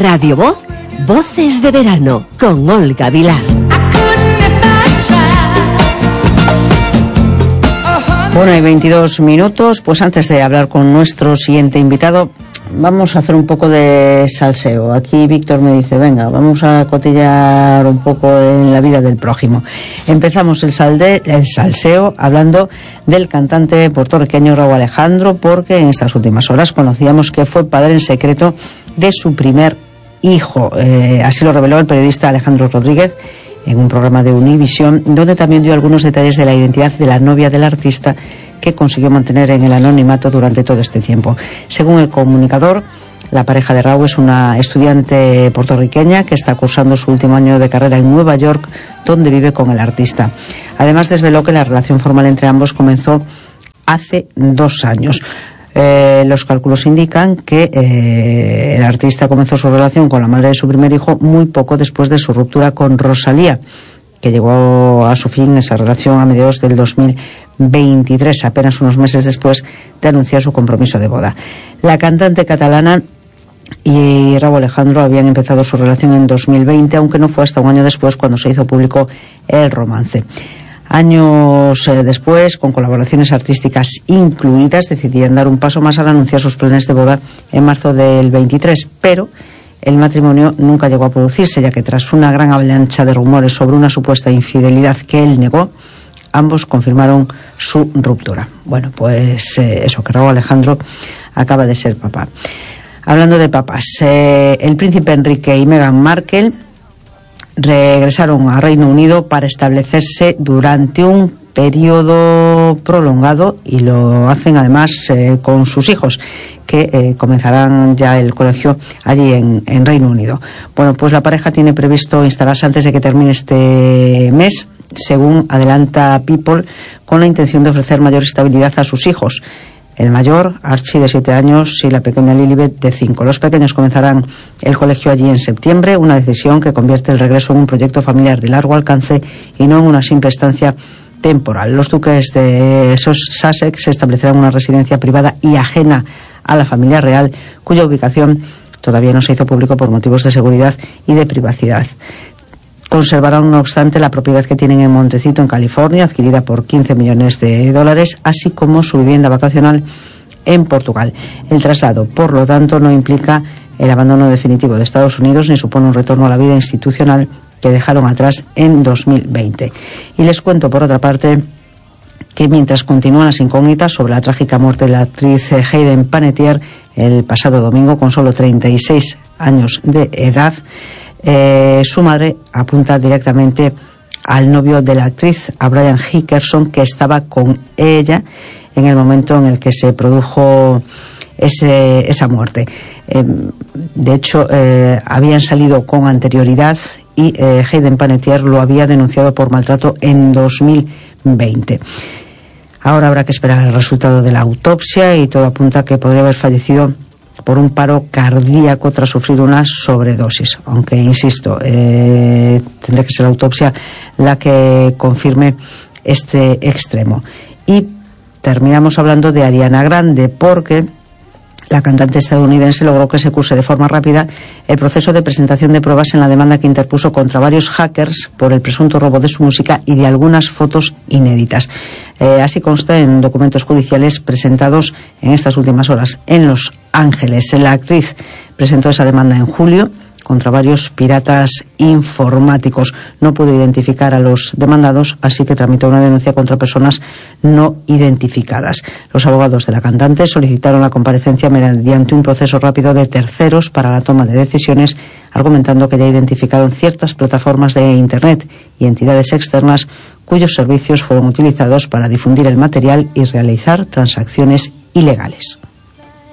Radio Voz, Voces de Verano, con Olga Vilar. 1:22, pues antes de hablar con nuestro siguiente invitado, vamos a hacer un poco de salseo. Aquí Víctor me dice, venga, vamos a cotillar un poco en la vida del prójimo. Empezamos el salseo hablando del cantante puertorriqueño Rauw Alejandro, porque en estas últimas horas conocíamos que fue padre en secreto de su primer hijo. Así lo reveló el periodista Alejandro Rodríguez en un programa de Univisión, donde también dio algunos detalles de la identidad de la novia del artista, que consiguió mantener en el anonimato durante todo este tiempo. Según el comunicador, la pareja de Rauw es una estudiante puertorriqueña que está cursando su último año de carrera en Nueva York, donde vive con el artista. Además, desveló que la relación formal entre ambos comenzó hace 2 años. Los cálculos indican que el artista comenzó su relación con la madre de su primer hijo muy poco después de su ruptura con Rosalía, que llegó a su fin esa relación a mediados del 2023, apenas unos meses después de anunciar su compromiso de boda. La cantante catalana y Rauw Alejandro habían empezado su relación en 2020, aunque no fue hasta un año después cuando se hizo público el romance. Años después, con colaboraciones artísticas incluidas, decidían dar un paso más al anunciar sus planes de boda en marzo del 23, pero el matrimonio nunca llegó a producirse, ya que tras una gran avalancha de rumores sobre una supuesta infidelidad que él negó, ambos confirmaron su ruptura. Bueno, pues eso, que Rauw Alejandro acaba de ser papá. Hablando de papás, el príncipe Enrique y Meghan Markle regresaron a Reino Unido para establecerse durante un periodo prolongado, y lo hacen además con sus hijos, que comenzarán ya el colegio allí en Reino Unido. Bueno, pues la pareja tiene previsto instalarse antes de que termine este mes, según adelanta People, con la intención de ofrecer mayor estabilidad a sus hijos. El mayor, Archie, de 7 años, y la pequeña Lilibet, de 5. Los pequeños comenzarán el colegio allí en septiembre, una decisión que convierte el regreso en un proyecto familiar de largo alcance y no en una simple estancia temporal. Los duques de Sussex se establecerán en una residencia privada y ajena a la familia real, cuya ubicación todavía no se hizo público por motivos de seguridad y de privacidad. Conservarán, no obstante, la propiedad que tienen en Montecito, en California, adquirida por $15 millones, así como su vivienda vacacional en Portugal. El traslado, por lo tanto, no implica el abandono definitivo de Estados Unidos ni supone un retorno a la vida institucional que dejaron atrás en 2020. Y les cuento, por otra parte, que mientras continúan las incógnitas sobre la trágica muerte de la actriz Hayden Panettiere el pasado domingo, con solo 36 años de edad, su madre apunta directamente al novio de la actriz, a Brian Hickerson, que estaba con ella en el momento en el que se produjo esa muerte. De hecho, habían salido con anterioridad y Hayden Panettiere lo había denunciado por maltrato en 2020. Ahora habrá que esperar el resultado de la autopsia, y todo apunta a que podría haber fallecido por un paro cardíaco tras sufrir una sobredosis, aunque insisto, tendrá que ser la autopsia la que confirme este extremo. Y terminamos hablando de Ariana Grande, porque la cantante estadounidense logró que se curse de forma rápida el proceso de presentación de pruebas en la demanda que interpuso contra varios hackers por el presunto robo de su música y de algunas fotos inéditas. Así consta en documentos judiciales presentados en estas últimas horas en Los Ángeles. La actriz presentó esa demanda en julio contra varios piratas informáticos. No pudo identificar a los demandados, así que tramitó una denuncia contra personas no identificadas. Los abogados de la cantante solicitaron la comparecencia mediante un proceso rápido de terceros para la toma de decisiones, argumentando que ya identificaron ciertas plataformas de Internet y entidades externas cuyos servicios fueron utilizados para difundir el material y realizar transacciones ilegales.